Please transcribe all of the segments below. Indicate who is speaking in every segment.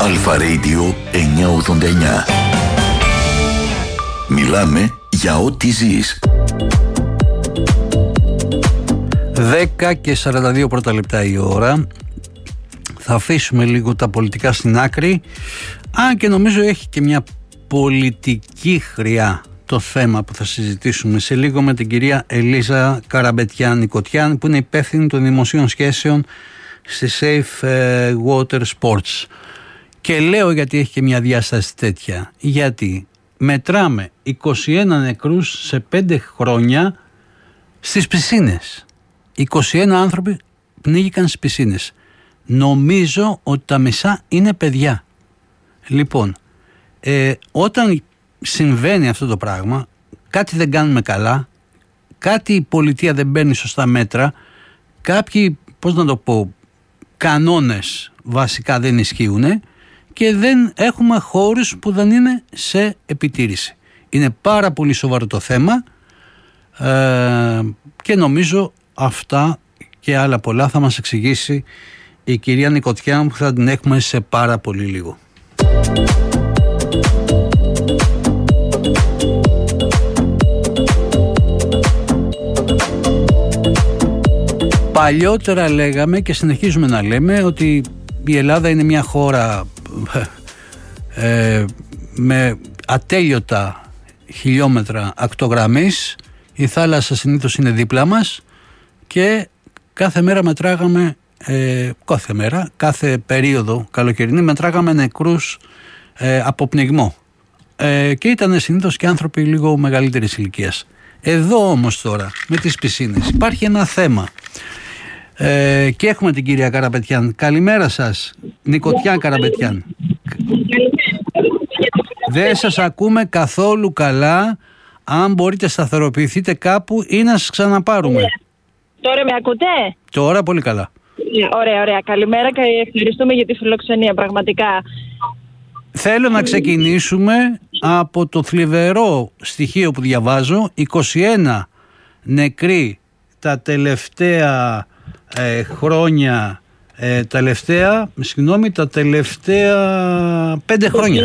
Speaker 1: Αλφα Radio 989. Μιλάμε για ό,τι ζεις.
Speaker 2: 10 και 42 πρώτα λεπτά η ώρα. Θα αφήσουμε λίγο τα πολιτικά στην άκρη, αν και νομίζω έχει και μια πολιτική χρειά το θέμα που θα συζητήσουμε σε λίγο με την κυρία Ελίζα Καραμπετιάν-Νικοτιάν, που είναι υπεύθυνη των δημοσίων σχέσεων στη Safe Water Sports. Και λέω γιατί έχει και μια διάσταση τέτοια, γιατί μετράμε 21 νεκρούς σε 5 χρόνια στις πισίνες. 21 άνθρωποι πνίγηκαν στις πισίνες. Νομίζω ότι τα μισά είναι παιδιά. Λοιπόν, όταν συμβαίνει αυτό το πράγμα, κάτι δεν κάνουμε καλά, κάτι η πολιτεία δεν παίρνει σωστά μέτρα, κάποιοι, πώς να το πω, κανόνες βασικά δεν ισχύουν και δεν έχουμε χώρους που δεν είναι σε επιτήρηση. Είναι πάρα πολύ σοβαρό το θέμα και νομίζω αυτά και άλλα πολλά θα μας εξηγήσει η κυρία Νικοτιάν, που θα την έχουμε σε πάρα πολύ λίγο. Παλιότερα λέγαμε και συνεχίζουμε να λέμε ότι η Ελλάδα είναι μια χώρα με ατέλειωτα χιλιόμετρα ακτογραμμής. Η θάλασσα συνήθως είναι δίπλα μας και κάθε μέρα μετράγαμε, κάθε περίοδο καλοκαιρινή μετράγαμε νεκρούς από πνιγμό. Και ήταν συνήθως και άνθρωποι λίγο μεγαλύτερης ηλικίας. Εδώ όμως τώρα με τις πισίνες υπάρχει ένα θέμα. Και έχουμε την κυρία Καραμπετιάν. Καλημέρα σας, Νικοτιάν Καραμπετιάν. Δεν σας ακούμε καθόλου καλά. Αν μπορείτε σταθεροποιηθείτε κάπου ή να σας ξαναπάρουμε.
Speaker 3: Τώρα με ακούτε?
Speaker 2: Τώρα πολύ καλά.
Speaker 3: Ωραία. Καλημέρα και ευχαριστούμε για τη φιλοξενία, πραγματικά.
Speaker 2: Θέλω να ξεκινήσουμε από το θλιβερό στοιχείο που διαβάζω. 21 νεκροί τα τελευταία χρόνια, τα τελευταία 5 χρόνια.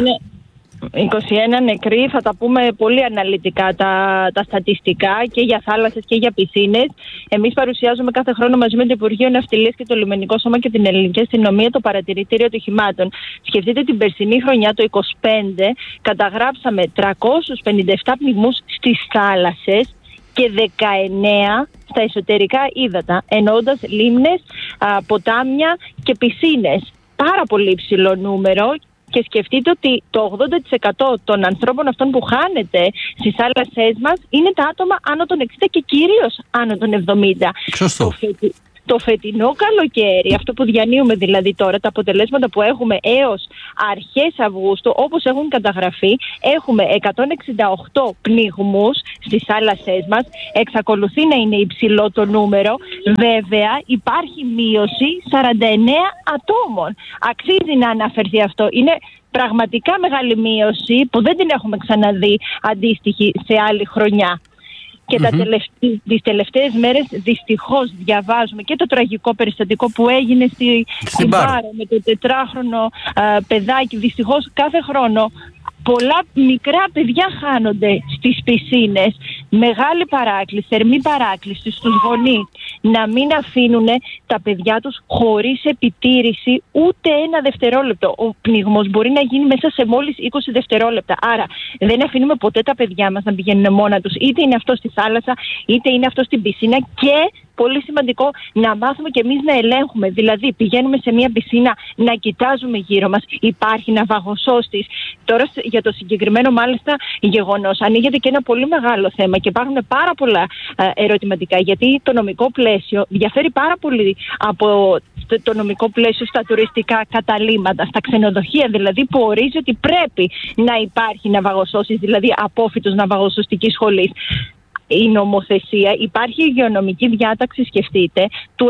Speaker 3: 21 νεκροί, θα τα πούμε πολύ αναλυτικά τα στατιστικά και για θάλασσες και για πισίνες. Εμείς παρουσιάζουμε κάθε χρόνο μαζί με το Υπουργείο Ναυτιλίας και το Λιμενικό Σώμα και την Ελληνική Αστυνομία το παρατηρητήριο ατυχημάτων. Σκεφτείτε την περσινή χρονιά, το 25, καταγράψαμε 357 πνιγμούς στις θάλασσες και 19 στα εσωτερικά ύδατα, εννοώντας λίμνες, ποτάμια και πισίνες. Πάρα πολύ υψηλό νούμερο. Και σκεφτείτε ότι το 80% των ανθρώπων αυτών που χάνεται στις θάλασσές μας είναι τα άτομα άνω των 60 και κυρίως άνω των 70.
Speaker 2: Σωστό.
Speaker 3: Το φετινό καλοκαίρι, αυτό που διανύουμε δηλαδή τώρα, τα αποτελέσματα που έχουμε έως αρχές Αυγούστου, όπως έχουν καταγραφεί, έχουμε 168 πνιγμούς στις θάλασσές μας. Εξακολουθεί να είναι υψηλό το νούμερο. Βέβαια υπάρχει μείωση 49 ατόμων. Αξίζει να αναφερθεί αυτό. Είναι πραγματικά μεγάλη μείωση που δεν την έχουμε ξαναδεί αντίστοιχη σε άλλη χρονιά. Και τις τελευταίες μέρες δυστυχώς διαβάζουμε και το τραγικό περιστατικό που έγινε στην Πάρο με το 4χρονο παιδάκι. Δυστυχώς κάθε χρόνο πολλά μικρά παιδιά χάνονται στις πισίνες. Μεγάλη παράκληση, θερμή παράκληση στους γονείς να μην αφήνουν τα παιδιά τους χωρίς επιτήρηση ούτε ένα δευτερόλεπτο. Ο πνιγμός μπορεί να γίνει μέσα σε μόλις 20 δευτερόλεπτα. Άρα δεν αφήνουμε ποτέ τα παιδιά μας να πηγαίνουν μόνα τους. Είτε είναι αυτό στη θάλασσα, είτε είναι αυτό στην πισίνα. Και πολύ σημαντικό να μάθουμε και εμείς να ελέγχουμε. Δηλαδή, πηγαίνουμε σε μια πισίνα να κοιτάζουμε γύρω μας. Υπάρχει ναυαγοσώστης. Τώρα, για το συγκεκριμένο μάλιστα γεγονός, ανοίγεται και ένα πολύ μεγάλο θέμα και υπάρχουν πάρα πολλά ερωτηματικά. Γιατί το νομικό πλαίσιο διαφέρει πάρα πολύ από το νομικό πλαίσιο στα τουριστικά καταλύματα, στα ξενοδοχεία δηλαδή, που ορίζει ότι πρέπει να υπάρχει ναυαγοσώστης, δηλαδή απόφοιτος ναυαγοσωστικής σχολής. Η νομοθεσία, υπάρχει υγειονομική διάταξη, σκεφτείτε, του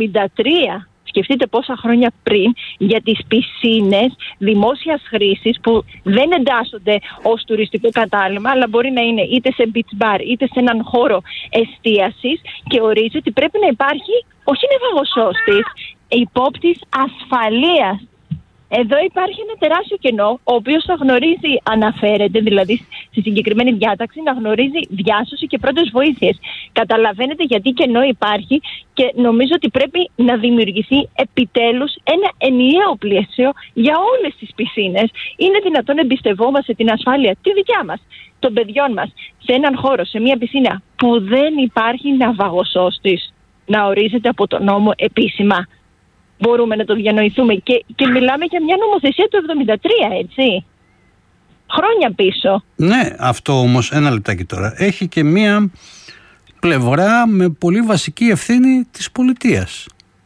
Speaker 3: 73. Σκεφτείτε πόσα χρόνια πριν, για τις πισίνες δημόσιας χρήσης που δεν εντάσσονται ως τουριστικό κατάλημα, αλλά μπορεί να είναι είτε σε beach bar είτε σε έναν χώρο εστίασης, και ορίζει ότι πρέπει να υπάρχει όχι ναυαγοσώστης, υπόπτης ασφαλείας. Εδώ υπάρχει ένα τεράστιο κενό, ο οποίος θα γνωρίζει, αναφέρεται δηλαδή στη συγκεκριμένη διάταξη, να γνωρίζει διάσωση και πρώτες βοήθειες. Καταλαβαίνετε γιατί κενό υπάρχει και νομίζω ότι πρέπει να δημιουργηθεί επιτέλους ένα ενιαίο πλαίσιο για όλες τις πισίνες. Είναι δυνατόν να εμπιστευόμαστε την ασφάλεια, τη δικιά μας, των παιδιών μας, σε έναν χώρο, σε μια πισίνα που δεν υπάρχει ναυαγοσώστης να ορίζεται από τον νόμο επίσημα? Μπορούμε να το διανοηθούμε? Και μιλάμε για μια νομοθεσία του 1973, έτσι. Χρόνια πίσω.
Speaker 2: Ναι, αυτό όμως, ένα λεπτάκι τώρα, έχει και μια πλευρά με πολύ βασική ευθύνη της πολιτείας.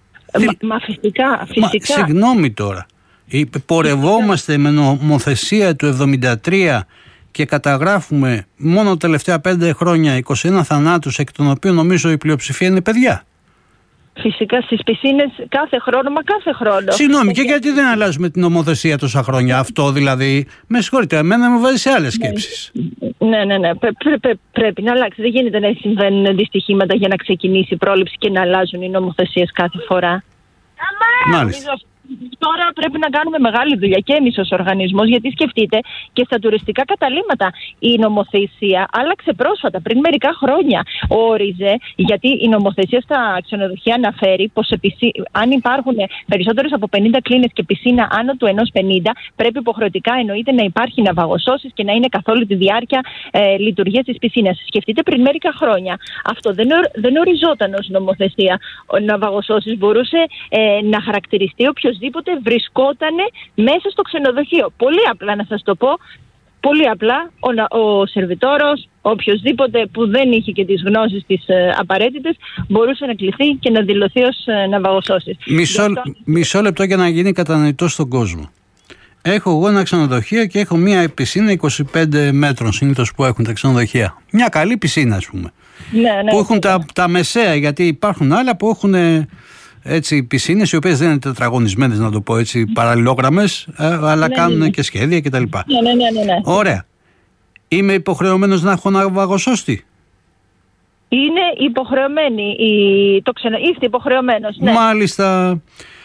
Speaker 3: Μα φυσικά.
Speaker 2: Συγγνώμη τώρα. Πορευόμαστε με νομοθεσία του 1973 και καταγράφουμε μόνο τα τελευταία 5 χρόνια 21 θανάτους, εκ των οποίων νομίζω η πλειοψηφία είναι παιδιά.
Speaker 3: Φυσικά στις πισίνες κάθε χρόνο.
Speaker 2: Συγγνώμη, και γιατί δεν αλλάζουμε την νομοθεσία τόσα χρόνια? Αυτό δηλαδή, με συγχωρείτε, εμένα με βάζει σε άλλες σκέψεις.
Speaker 3: Ναι. Πρέπει να αλλάξει. Δεν γίνεται να συμβαίνουν δυστυχήματα για να ξεκινήσει η πρόληψη και να αλλάζουν οι νομοθεσίες κάθε φορά.
Speaker 2: Μάλιστα.
Speaker 3: Τώρα πρέπει να κάνουμε μεγάλη δουλειά και εμείς ως οργανισμός, γιατί σκεφτείτε και στα τουριστικά καταλύματα η νομοθεσία άλλαξε πρόσφατα, πριν μερικά χρόνια. Όριζε, γιατί η νομοθεσία στα ξενοδοχεία αναφέρει πως αν υπάρχουν περισσότερες από 50 κλίνες και πισίνα άνω του 1,50, πρέπει υποχρεωτικά εννοείται να υπάρχει ναυαγοσώσεις και να είναι καθ' όλη τη διάρκεια λειτουργίας της πισίνας. Σκεφτείτε πριν μερικά χρόνια. Αυτό δεν οριζόταν ως νομοθεσία. Ο ναυαγοσώσεις μπορούσε να χαρακτηριστεί οποιοδήποτε βρισκόταν μέσα στο ξενοδοχείο. Πολύ απλά να σας το πω. Πολύ απλά ο σερβιτόρος, οποιοδήποτε που δεν είχε και τις γνώσεις τις απαραίτητες, μπορούσε να κληθεί και να δηλωθεί ως ναυαγοσώσεις.
Speaker 2: Μισό λεπτό για να γίνει κατανοητό στον κόσμο. Έχω εγώ ένα ξενοδοχείο και έχω μια πισίνα 25 μέτρων συνήθως που έχουν τα ξενοδοχεία. Μια καλή πισίνα, ας πούμε.
Speaker 3: Ναι,
Speaker 2: που έχουν τα μεσαία, γιατί υπάρχουν άλλα που έχουν έτσι πισίνες οι οποίες δεν είναι τετραγωνισμένες, να το πω έτσι, παραλληλόγραμμες, αλλά κάνουν και σχέδια κτλ.
Speaker 3: Ναι.
Speaker 2: Ωραία. Είμαι υποχρεωμένος να έχω ναυαγοσώστη?
Speaker 3: Είναι υποχρεωμένη. Είστε υποχρεωμένος, ναι.
Speaker 2: Μάλιστα.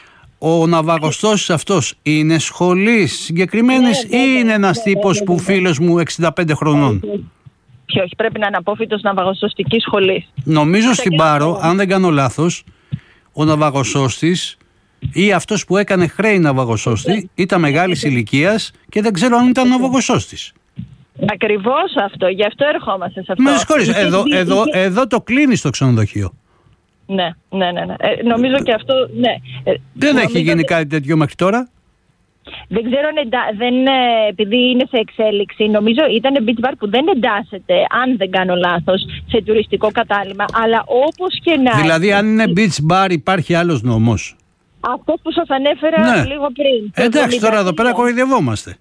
Speaker 2: Ο ναυαγοσώστης αυτός είναι σχολής συγκεκριμένης ή είναι ένας τύπος που φίλος μου 65 χρονών?
Speaker 3: Όχι, πρέπει να είναι απόφοιτος ναυαγοσωστικής σχολής.
Speaker 2: Νομίζω στην Πάρο, αν δεν κάνω λάθος, ο ναυαγοσώστης ή αυτός που έκανε χρέη ναυαγοσώστη ήταν μεγάλης ηλικίας και δεν ξέρω αν ήταν ναυαγοσώστης.
Speaker 3: Ακριβώς αυτό, γι' αυτό ερχόμαστε σε αυτό.
Speaker 2: Με συγχωρείς, εδώ το κλείνει στο ξενοδοχείο.
Speaker 3: Ναι. Νομίζω και αυτό, ναι.
Speaker 2: Δεν έχει γίνει κάτι τέτοιο μέχρι τώρα.
Speaker 3: Δεν ξέρω, επειδή είναι σε εξέλιξη, νομίζω ήταν beach bar που δεν εντάσσεται, αν δεν κάνω λάθος, σε τουριστικό κατάλημα, αλλά όπως και να...
Speaker 2: Δηλαδή αν είναι beach bar υπάρχει άλλος νόμος?
Speaker 3: Αυτό που σας ανέφερα λίγο πριν.
Speaker 2: Εντάξει, τώρα εδώ πέρα κοροϊδευόμαστε.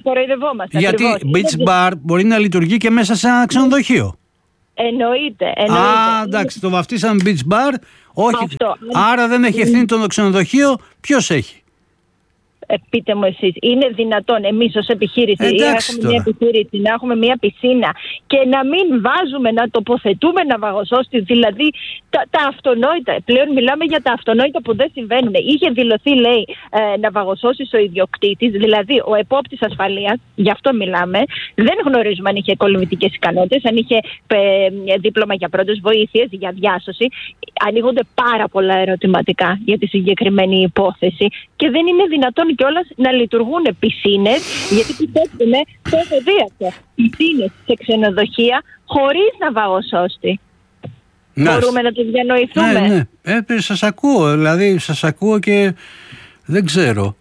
Speaker 2: Γιατί beach bar μπορεί να λειτουργεί και μέσα σε ένα ξενοδοχείο.
Speaker 3: Εννοείται.
Speaker 2: Εντάξει, το βαφτίσαμε beach bar. Όχι.
Speaker 3: Αυτό.
Speaker 2: Άρα δεν έχει ευθύνη το ξενοδοχείο. Ποιος έχει?
Speaker 3: Πείτε μου εσείς, είναι δυνατόν εμείς ως επιχείρηση να έχουμε μια πισίνα και να μην βάζουμε, να τοποθετούμε ναυαγοσώστη, δηλαδή τα αυτονόητα? Πλέον μιλάμε για τα αυτονόητα που δεν συμβαίνουν. Είχε δηλωθεί, λέει, ναυαγοσώσεις ο ιδιοκτήτης, δηλαδή ο επόπτης ασφαλείας, γι' αυτό μιλάμε. Δεν γνωρίζουμε αν είχε κολυμβητικές ικανότητες, αν είχε δίπλωμα για πρώτες βοήθειες, για διάσωση. Ανοίγονται πάρα πολλά ερωτηματικά για τη συγκεκριμένη υπόθεση και δεν είναι δυνατόν κιόλας να λειτουργούν πισίνες, γιατί πιστέψτε, το έχω δει αυτό. Πισίνες σε ξενοδοχεία χωρίς ναυαγοσώστη. Μπορούμε να το διανοηθούμε?
Speaker 2: Ναι. Σας ακούω και δεν ξέρω.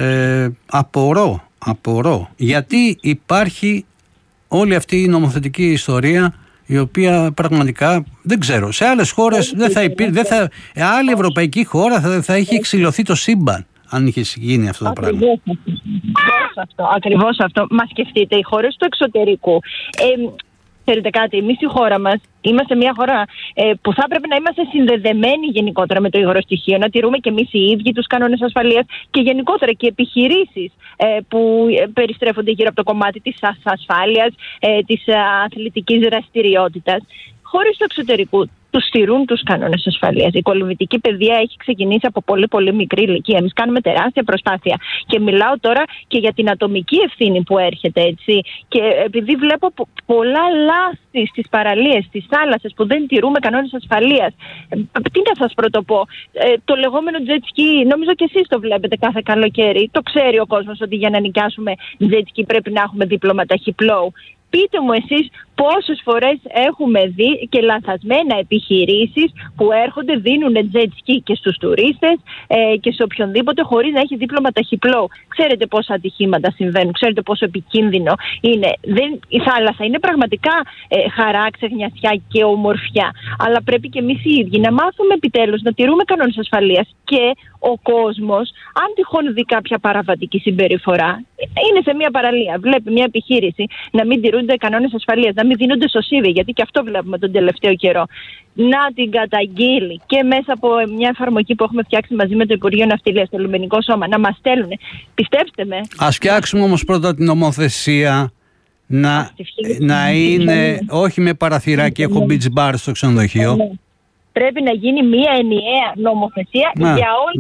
Speaker 2: Απορώ. Γιατί υπάρχει όλη αυτή η νομοθετική ιστορία, η οποία πραγματικά δεν ξέρω. Σε άλλες χώρες άλλη ευρωπαϊκή χώρα θα είχε εξηλωθεί το σύμπαν αν είχε γίνει αυτό το πράγμα.
Speaker 3: Ακριβώς αυτό. Μα σκεφτείτε, οι χώρες του εξωτερικού. Ξέρετε κάτι, εμείς η χώρα μας είμαστε μια χώρα που θα έπρεπε να είμαστε συνδεδεμένοι γενικότερα με το υγρостοιχείο, να τηρούμε και εμείς οι ίδιοι τους κανόνες ασφαλείας και γενικότερα και επιχειρήσεις που περιστρέφονται γύρω από το κομμάτι της ασφάλειας, της αθλητικής δραστηριότητας. Χώρες του εξωτερικού τους στηρούν τους κανόνες ασφαλείας. Η κολυμβητική παιδεία έχει ξεκινήσει από πολύ πολύ μικρή ηλικία. Εμείς κάνουμε τεράστια προσπάθεια και μιλάω τώρα και για την ατομική ευθύνη που έρχεται, έτσι. Και επειδή βλέπω πολλά λάθη στις παραλίες, στις θάλασσες που δεν τηρούμε κανόνες ασφαλείας. Τι να σας πρωτοπώ, το λεγόμενο jet ski, νομίζω και εσείς το βλέπετε κάθε καλοκαίρι. Το ξέρει ο κόσμος ότι για να νοικιάσουμε jet ski πρέπει να έχουμε δίπλωμα ταχυπλόου. Πείτε μου εσείς πόσες φορές έχουμε δει και λανθασμένα επιχειρήσεις που έρχονται, δίνουν jet ski και στους τουρίστες και σε οποιονδήποτε χωρίς να έχει δίπλωμα ταχυπλόου. Ξέρετε πόσα ατυχήματα συμβαίνουν, ξέρετε πόσο επικίνδυνο είναι. Η θάλασσα είναι πραγματικά χαρά, ξεχνιασιά και ομορφιά. Αλλά πρέπει και εμείς οι ίδιοι να μάθουμε επιτέλους να τηρούμε κανόνες ασφαλείας και ο κόσμος, αν τυχόν δει κάποια παραβατική συμπεριφορά, είναι σε μια παραλία, βλέπει μια επιχείρηση να μην τηρούνται κανόνες ασφαλείας, να μην δίνονται σωσίβοι, γιατί και αυτό βλέπουμε τον τελευταίο καιρό, να την καταγγείλει και μέσα από μια εφαρμογή που έχουμε φτιάξει μαζί με το Υπουργείο Ναυτιλίας, το Λιμενικό Σώμα, να μας στέλνουν. Πιστέψτε με.
Speaker 2: Ας φτιάξουμε όμως πρώτα την νομοθεσία να είναι όχι με παραθυράκι, έχω beach bar στο ξενοδοχείο.
Speaker 3: Πρέπει να γίνει μια ενιαία νομοθεσία για όλη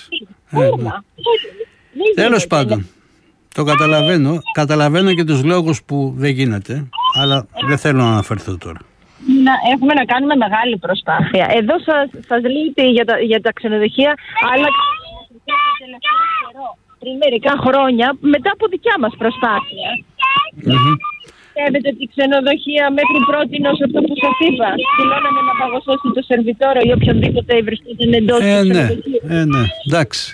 Speaker 2: Τέλος πάντων, το καταλαβαίνω. Καταλαβαίνω και τους λόγους που δεν γίνεται, αλλά δεν θέλω να αναφερθώ τώρα.
Speaker 3: Έχουμε να κάνουμε μεγάλη προσπάθεια. Εδώ σας λέει για τα ξενοδοχεία, αλλά πριν μερικά χρόνια, μετά από δικιά μας προσπάθεια. Πιστεύετε ότι η ξενοδοχεία μέχρι πρότινος, αυτό που σας είπα, δηλώνανε να παγωσώσει το σερβιτόρο ή οποιονδήποτε βρισκόταν εντός του ξενοδοχείου?
Speaker 2: Ναι, εντάξει.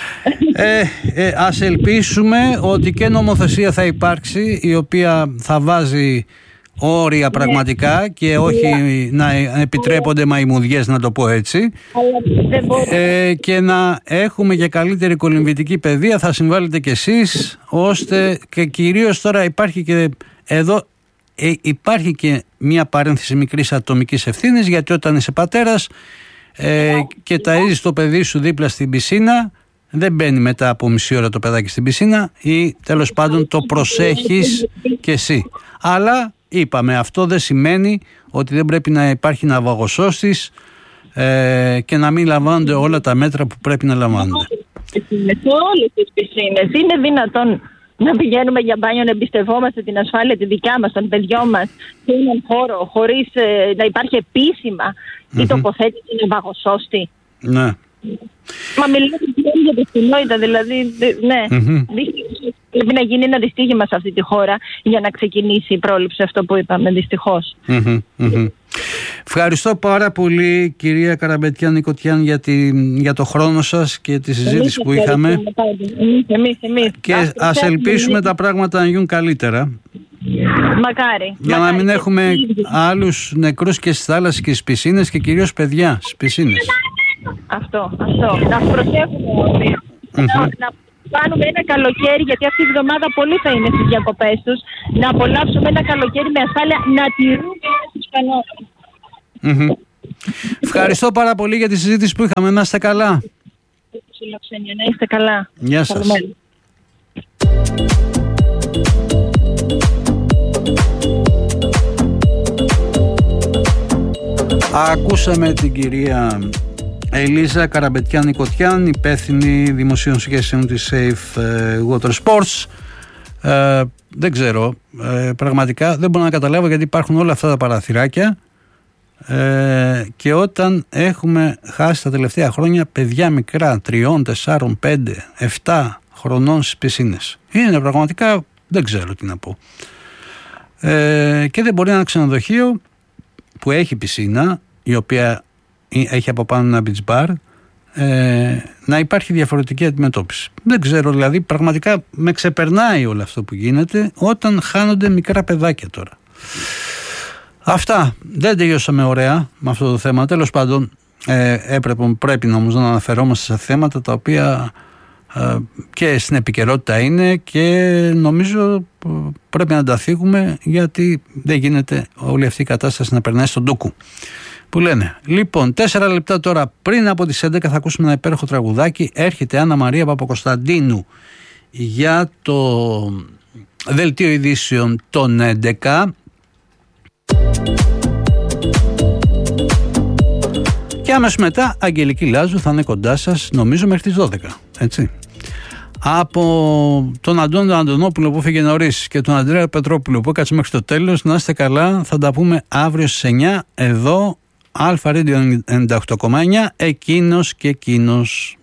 Speaker 2: Ας ελπίσουμε ότι και νομοθεσία θα υπάρξει, η οποία θα βάζει όρια πραγματικά και όχι να επιτρέπονται μαϊμουδιές, να το πω έτσι, και να έχουμε και καλύτερη κολυμβητική παιδεία. Θα συμβάλλετε κι εσείς, ώστε, και κυρίως τώρα υπάρχει και εδώ υπάρχει και μια παρένθεση μικρής ατομικής ευθύνης, γιατί όταν είσαι πατέρας και ταΐζεις το παιδί σου δίπλα στην πισίνα, δεν μπαίνει μετά από μισή ώρα το παιδάκι στην πισίνα, ή τέλος πάντων το προσέχεις κι εσύ. Αλλά είπαμε, αυτό δεν σημαίνει ότι δεν πρέπει να υπάρχει ναυαγοσώστης και να μην λαμβάνονται όλα τα μέτρα που πρέπει να λαμβάνονται.
Speaker 3: Σε όλες τις πισίνες είναι δυνατόν να πηγαίνουμε για μπάνιο, να εμπιστευόμαστε την ασφάλεια τη δικιά μας, των παιδιών μας, σε έναν χώρο, χωρίς να υπάρχει επίσημα η τοποθέτηση ναυαγοσώστη?
Speaker 2: Ναι.
Speaker 3: Μα μιλάμε για τη φθηνότητα, δηλαδή, ναι. Πρέπει να γίνει ένα δυστύχημα σε αυτή τη χώρα για να ξεκινήσει η πρόληψη, αυτό που είπαμε, δυστυχώς.
Speaker 2: Ευχαριστώ πάρα πολύ, κυρία Καραμπετιάν-Νικοτιάν, για το χρόνο σας και τη συζήτηση που είχαμε.
Speaker 3: Εμείς.
Speaker 2: Και ας ελπίσουμε τα πράγματα να γίνουν καλύτερα.
Speaker 3: Μακάρι.
Speaker 2: Για να μην έχουμε άλλους νεκρούς και στις θάλασσες και στις πισίνες, και κυρίως παιδιά στις πισίνες.
Speaker 3: Αυτό. Να προσέχουμε όλοι. Να κάνουμε ένα καλοκαίρι, γιατί αυτή η εβδομάδα πολλοί θα είναι στις διακοπές τους, να απολαύσουμε ένα καλοκαίρι με ασφάλεια, να τηρούμε τους κανόνες.
Speaker 2: Ευχαριστώ πάρα πολύ για τη συζήτηση που είχαμε. Να είστε καλά.
Speaker 3: Να είστε καλά.
Speaker 2: Γεια σας. Ακούσαμε την κυρία Ελίζα Καραμπετιάν-Νικοτιάν, υπεύθυνη δημοσίων σχέσεων της Safe Water Sports. Δεν ξέρω, πραγματικά δεν μπορώ να καταλάβω γιατί υπάρχουν όλα αυτά τα παραθυράκια, και όταν έχουμε χάσει τα τελευταία χρόνια παιδιά μικρά 3, 4, 5, 7 χρονών στις πισίνες. Είναι πραγματικά, δεν ξέρω τι να πω. Και δεν μπορεί ένα ξενοδοχείο που έχει πισίνα, η οποία έχει από πάνω ένα beach bar, να υπάρχει διαφορετική αντιμετώπιση. Δεν ξέρω, δηλαδή πραγματικά με ξεπερνάει όλο αυτό που γίνεται όταν χάνονται μικρά παιδάκια τώρα. Αυτά. Δεν τελειώσαμε ωραία με αυτό το θέμα. Τέλος πάντων, πρέπει όμως να αναφερόμαστε σε θέματα τα οποία και στην επικαιρότητα είναι, και νομίζω πρέπει να τα θίγουμε, γιατί δεν γίνεται όλη αυτή η κατάσταση να περνάει στον ντούκου που λένε. Λοιπόν, 4 λεπτά τώρα πριν από τις 11 θα ακούσουμε ένα υπέροχο τραγουδάκι. Έρχεται Άννα Μαρία Παπακοσταντίνου για το δελτίο ειδήσεων των 11. Και άμεσα μετά Αγγελική Λάζου θα είναι κοντά σας, νομίζω μέχρι τις 12, έτσι. Από τον Αντώνη Αντωνόπουλο που φύγε νωρίς και τον Αντρέα Πετρόπουλο που έκατσε μέχρι το τέλος, να είστε καλά, θα τα πούμε αύριο στις 9 εδώ, Αλφα Radio 98,9, εκείνος και εκείνος.